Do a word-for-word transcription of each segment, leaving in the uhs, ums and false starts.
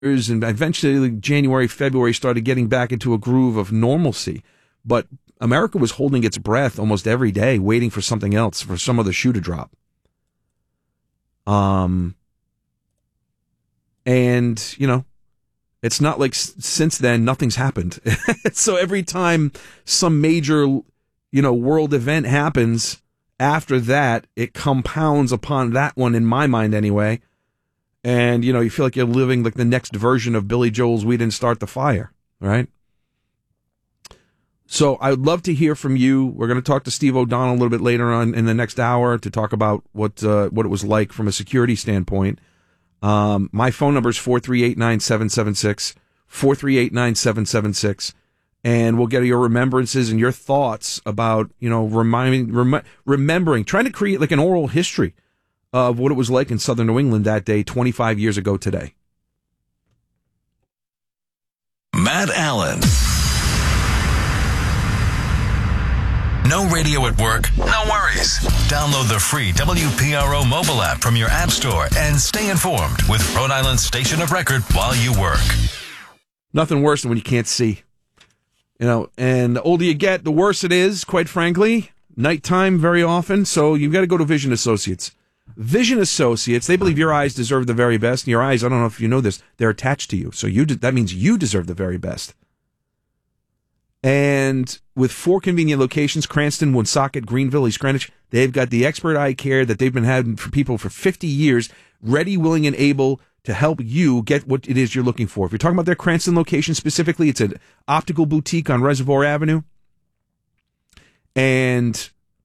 and eventually January, February started getting back into a groove of normalcy. But America was holding its breath almost every day, waiting for something else, for some other shoe to drop. Um, and, you know, it's not like s- since then nothing's happened. So every time some major, you know, world event happens, after that, it compounds upon that one, in my mind anyway. And, you know, you feel like you're living like the next version of Billy Joel's We Didn't Start the Fire, right? So I would love to hear from you. We're going to talk to Steve O'Donnell a little bit later on in the next hour to talk about what uh, what it was like from a security standpoint. Um, my phone number is four three eight, nine seven seven six, four three eight, nine seven seven six, and we'll get your remembrances and your thoughts about, you know, reminding, rem- remembering, trying to create like an oral history of what it was like in southern New England that day twenty-five years ago today. Matt Allen. No radio at work? No worries. Download the free W P R O mobile app from your app store and stay informed with Rhode Island's station of record while you work. Nothing worse than when you can't see. You know, and the older you get, the worse it is, quite frankly. Nighttime very often, so you've got to go to Vision Associates. Vision Associates, they believe your eyes deserve the very best. And your eyes, I don't know if you know this, they're attached to you. So you de- that means you deserve the very best. And with four convenient locations, Cranston, Woonsocket, Greenville, East Greenwich, they've got the expert eye care that they've been having for people for fifty years, ready, willing, and able to help you get what it is you're looking for. If you're talking about their Cranston location specifically, it's an optical boutique on Reservoir Avenue. And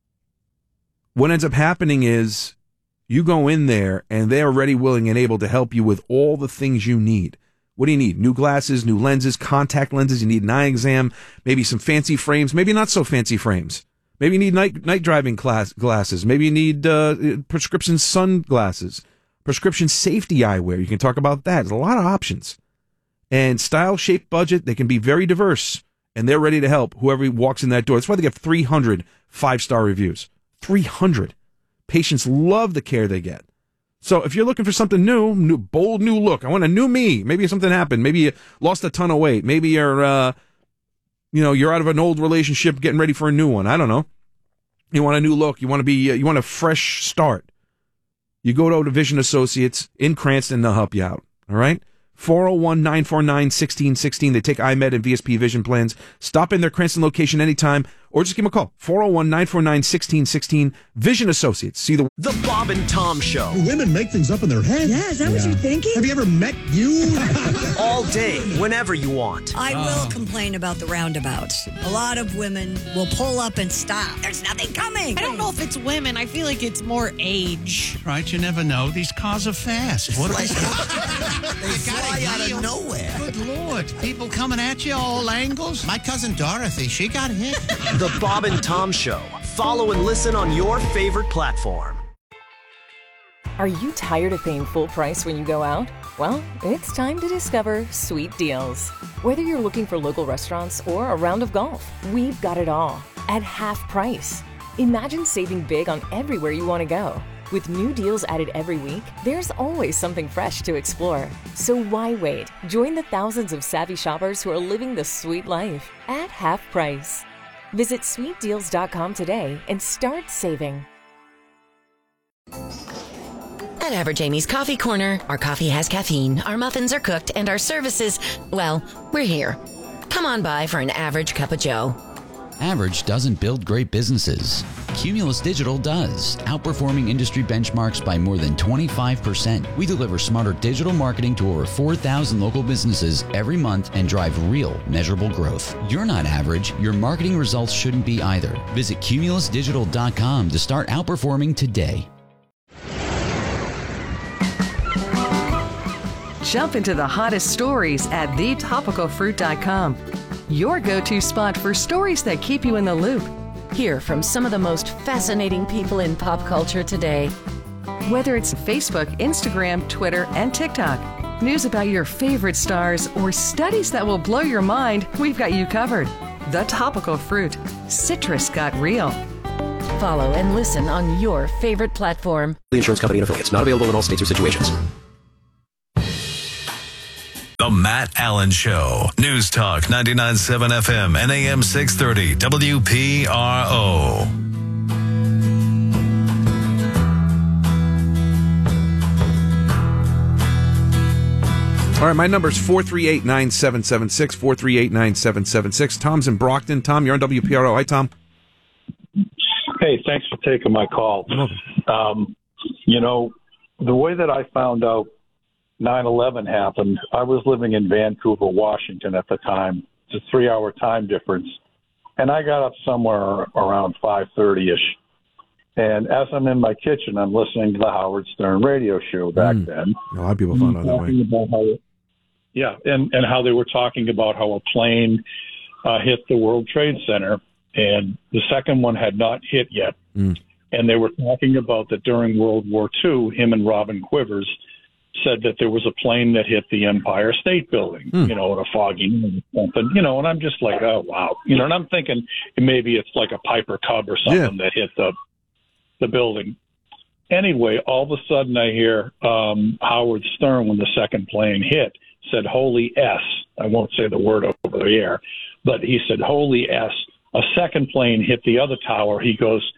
what ends up happening is you go in there and they're ready, willing, and able to help you with all the things you need. What do you need? New glasses, new lenses, contact lenses. You need an eye exam, maybe some fancy frames, maybe not so fancy frames. Maybe you need night night driving class, glasses. Maybe you need uh, prescription sunglasses, prescription safety eyewear. You can talk about that. There's a lot of options. And style, shape, budget, they can be very diverse. And they're ready to help whoever walks in that door. That's why they get three hundred five-star reviews. three hundred. Patients love the care they get. So if you're looking for something new, new, bold new look, I want a new me. Maybe something happened. Maybe you lost a ton of weight. Maybe you're, uh, you know, you're out of an old relationship, getting ready for a new one. I don't know. You want a new look. You want to be, uh, you want a fresh start. You go to Vision Associates in Cranston. They'll help you out. All right. four oh one, nine four nine, one six one six. They take iMed and V S P vision plans. Stop in their Cranston location anytime or just give them a call. four oh one, nine four nine, one six one six. Vision Associates. See the... The Bob and Tom Show. Women make things up in their head. Yeah, is that yeah. what you're thinking? Have you ever met you? All day, whenever you want. I oh. will complain about the roundabouts. A lot of women will pull up and stop. There's nothing coming. I don't know if it's women. I feel like it's more age. Right, you never know. These cars are fast. What like, they fly out of nowhere. Good Lord. People coming at you all angles. My cousin Dorothy, she got hit. The Bob and Tom Show. Follow and listen on your favorite platform. Are you tired of paying full price when you go out? Well, it's time to discover Sweet Deals. Whether you're looking for local restaurants or a round of golf, we've got it all at half price. Imagine saving big on everywhere you want to go. With new deals added every week, there's always something fresh to explore. So why wait? Join the thousands of savvy shoppers who are living the sweet life at half price. Visit sweet deals dot com today and start saving. At Average Amy's Coffee Corner, our coffee has caffeine, our muffins are cooked, and our services, well, we're here. Come on by for an average cup of joe. Average doesn't build great businesses. Cumulus Digital does, outperforming industry benchmarks by more than twenty-five percent. We deliver smarter digital marketing to over four thousand local businesses every month and drive real, measurable growth. You're not average. Your marketing results shouldn't be either. Visit cumulus digital dot com to start outperforming today. Jump into the hottest stories at the topical fruit dot com. Your go-to spot for stories that keep you in the loop. Hear from some of the most fascinating people in pop culture today. Whether it's Facebook, Instagram, Twitter, and TikTok, news about your favorite stars, or studies that will blow your mind, we've got you covered. The Topical Fruit. Citrus got real. Follow and listen on your favorite platform. The insurance company and affiliates. Not available in all states or situations. The Matt Allen Show. News Talk ninety-nine point seven F M and A M six thirty W P R O. All right, my number is four three eight, nine seven seven six, four three eight, nine seven seven six. Tom's in Brockton. Tom, you're on W P R O. Hi, Tom. Hey, thanks for taking my call. Um, you know, the way that I found out nine eleven happened, I was living in Vancouver, Washington at the time. It's a three-hour time difference. And I got up somewhere around five thirty-ish. And as I'm in my kitchen, I'm listening to the Howard Stern radio show back Mm. then. A lot of people found out that way. About how, yeah, and, and how they were talking about how a plane uh, hit the World Trade Center, and the second one had not hit yet. Mm. And they were talking about that during World War Two, him and Robin Quivers said that there was a plane that hit the Empire State Building, Mm. you know, at a foggy night or something, you know, and I'm just like, oh, wow. You know, and I'm thinking maybe it's like a Piper Cub or something Yeah. that hit the the building. Anyway, all of a sudden I hear um, Howard Stern, when the second plane hit, said, holy S. I won't say the word over the air, but he said, holy S. A second plane hit the other tower. He goes,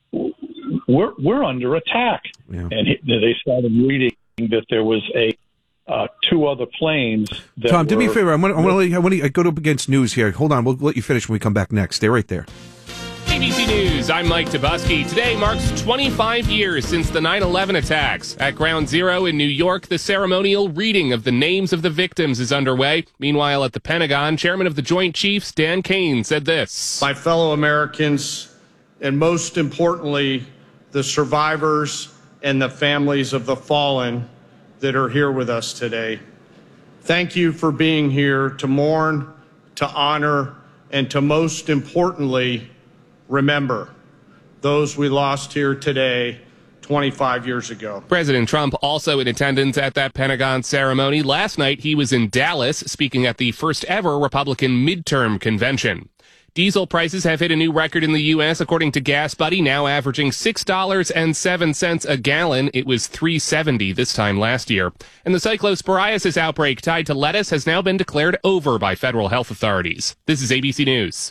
we're we're under attack. Yeah. And he, they started reading that there was a uh, two other planes. That Tom, do me a were- favor. I want, I want to I want to go up against news here. Hold on. We'll let you finish when we come back next. Stay right there. A B C News, I'm Mike Tobuski. Today marks twenty-five years since the nine eleven attacks. At Ground Zero in New York, the ceremonial reading of the names of the victims is underway. Meanwhile, at the Pentagon, Chairman of the Joint Chiefs, Dan Kane, said this. My fellow Americans, and most importantly, the survivors and the families of the fallen that are here with us today. Thank you for being here to mourn, to honor, and to most importantly, remember those we lost here today twenty-five years ago. President Trump also in attendance at that Pentagon ceremony. Last night, he was in Dallas speaking at the first ever Republican midterm convention. Diesel prices have hit a new record in the U S, according to Gas Buddy, now averaging six dollars and seven cents a gallon. It was three dollars and seventy cents this time last year. And the cyclosporiasis outbreak tied to lettuce has now been declared over by federal health authorities. This is A B C News.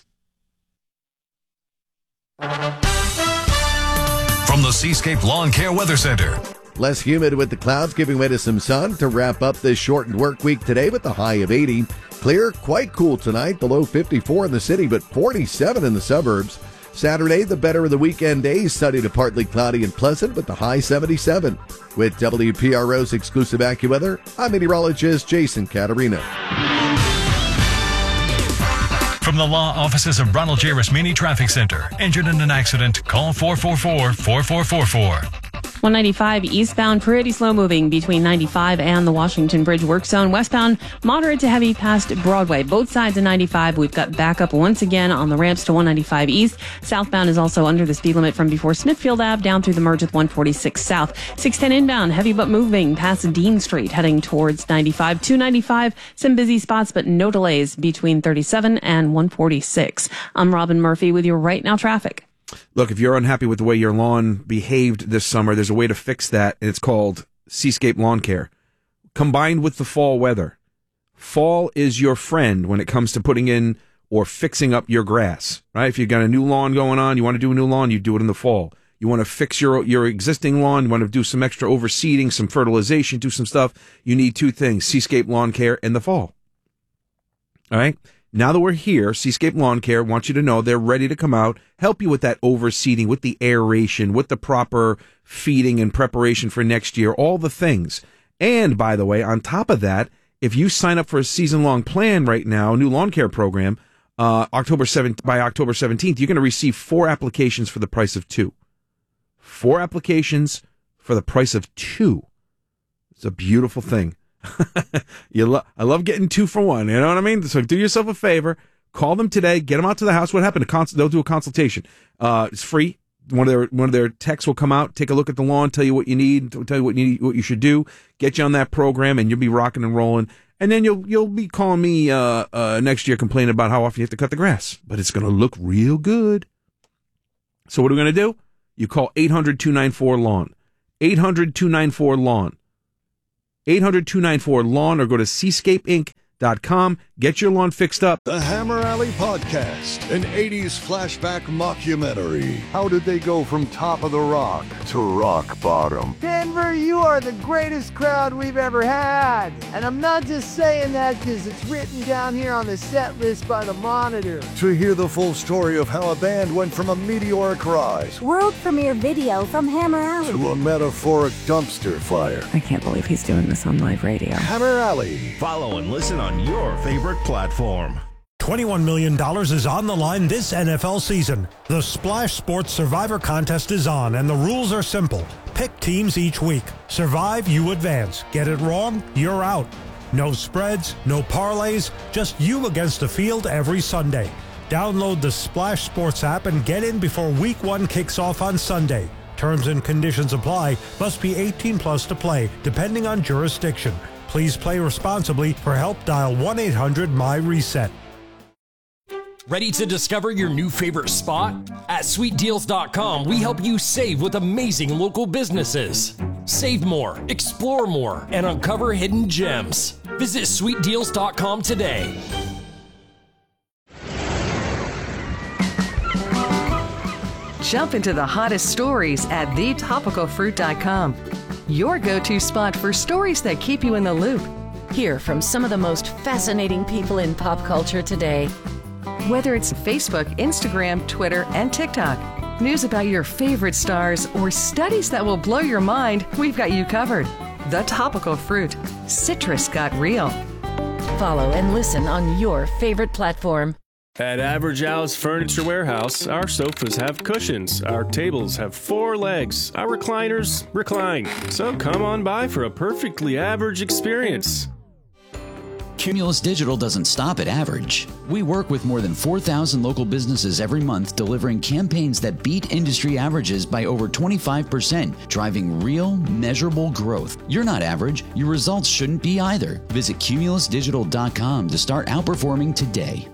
From the Seascape Lawn Care Weather Center. Less humid with the clouds giving way to some sun to wrap up this shortened work week today with the high of eighty. Clear, quite cool tonight, the low fifty-four in the city, but forty-seven in the suburbs. Saturday, the better of the weekend days, sunny to partly cloudy and pleasant with the high seventy-seven. With W P R O's exclusive AccuWeather, I'm meteorologist Jason Caterina. From the law offices of Ronald J. Rasmini Traffic Center. Injured in an accident? Call four four four, four four four four. one ninety-five eastbound, pretty slow moving between ninety-five and the Washington Bridge work zone. Westbound, moderate to heavy past Broadway. Both sides of ninety-five, we've got backup once again on the ramps to one ninety-five east. Southbound is also under the speed limit from before Smithfield Ave down through the merge with one forty-six south. six ten inbound, heavy but moving past Dean Street heading towards ninety-five. two ninety-five, some busy spots but no delays between thirty-seven and one forty-six. I'm Robin Murphy with your Right Now traffic. Look, if you're unhappy with the way your lawn behaved this summer, there's a way to fix that, and it's called Seascape Lawn Care. Combined with the fall weather, fall is your friend when it comes to putting in or fixing up your grass, right? If you've got a new lawn going on, you want to do a new lawn, you do it in the fall. You want to fix your your existing lawn, you want to do some extra overseeding, some fertilization, do some stuff, you need two things, Seascape Lawn Care in the fall. All right? Now that we're here, Seascape Lawn Care wants you to know they're ready to come out, help you with that overseeding, with the aeration, with the proper feeding and preparation for next year, all the things. And, by the way, on top of that, if you sign up for a season-long plan right now, a new lawn care program, uh, October seventh, by October seventeenth, you're going to receive four applications for the price of two. Four applications for the price of two. It's a beautiful thing. you lo- I love getting two for one. You know what I mean? So do yourself a favor. Call them today. Get them out to the house. What happened? Cons- they'll do a consultation. Uh, it's free. One of their one of their techs will come out, take a look at the lawn, tell you what you need, tell you what you need, what you should do, get you on that program, and you'll be rocking and rolling. And then you'll you'll be calling me uh, uh, next year complaining about how often you have to cut the grass. But it's going to look real good. So what are we going to do? You call eight hundred, two nine four, lawn. eight hundred, two nine four, lawn. eight hundred, two nine four, lawn, or go to seascape inc dot com. Get your lawn fixed up. The Hammer Alley Podcast, an eighties flashback mockumentary. How did they go from top of the rock to rock bottom? Denver, you are the greatest crowd we've ever had. And I'm not just saying that because it's written down here on the set list by the Monitor. To hear the full story of how a band went from a meteoric rise world premiere video from Hammer Alley to a metaphoric dumpster fire. I can't believe he's doing this on live radio. Hammer Alley. Follow and listen on your favorite platform. twenty-one million dollars is on the line this N F L season. The Splash Sports Survivor Contest is on, and the rules are simple. Pick teams each week. Survive, you advance. Get it wrong, you're out. No spreads, no parlays, just you against the field every Sunday. Download the Splash Sports app and get in before week one kicks off on Sunday. Terms and conditions apply. Must be eighteen plus to play, depending on jurisdiction. Please play responsibly. For help, dial one eight hundred M Y reset. Ready to discover your new favorite spot? At sweet deals dot com, we help you save with amazing local businesses. Save more, explore more, and uncover hidden gems. Visit sweet deals dot com today. Jump into the hottest stories at the topical fruit dot com. Your go-to spot for stories that keep you in the loop. Hear from some of the most fascinating people in pop culture today. Whether it's Facebook, Instagram, Twitter, and TikTok, news about your favorite stars, or studies that will blow your mind, we've got you covered. The Topical Fruit. Citrus got real. Follow and listen on your favorite platform. At Average Al's Furniture Warehouse, our sofas have cushions, our tables have four legs, our recliners recline. So come on by for a perfectly average experience. Cumulus Digital doesn't stop at average. We work with more than four thousand local businesses every month, delivering campaigns that beat industry averages by over twenty-five percent, driving real, measurable growth. You're not average. Your results shouldn't be either. Visit cumulus digital dot com to start outperforming today.